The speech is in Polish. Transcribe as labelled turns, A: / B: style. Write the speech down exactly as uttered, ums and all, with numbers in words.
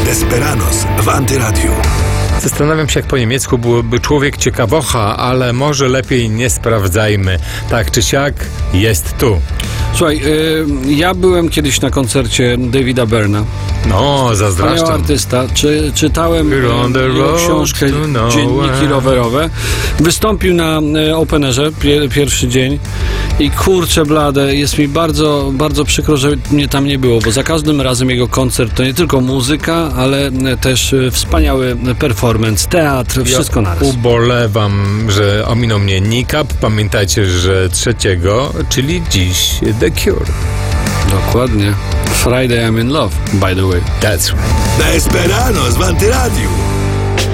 A: Desperados w Antyradiu.
B: Zastanawiam się, jak po niemiecku byłoby człowiek ciekawocha, ale może lepiej nie sprawdzajmy. Tak czy siak, jest tu.
C: Słuchaj, y, ja byłem kiedyś na koncercie Davida Byrna.
B: No,
C: Wspaniały
B: zazdraszczam.
C: artysta. Czy, czytałem
B: We're on the
C: jego
B: road
C: książkę
B: to nowhere.
C: Dzienniki rowerowe. Wystąpił na y, Openerze pie, pierwszy dzień i kurczę blade, jest mi bardzo, bardzo przykro, że mnie tam nie było, bo za każdym razem jego koncert to nie tylko muzyka, ale y, też y, wspaniały performance, teatr, wszystko naraz.
B: Ubolewam, że ominął mnie Nikap. Pamiętajcie, że trzeciego, czyli dziś The Cure.
C: Dokładnie. Friday I'm in love, by the way.
B: That's right.
A: Desperados w Antyradiu.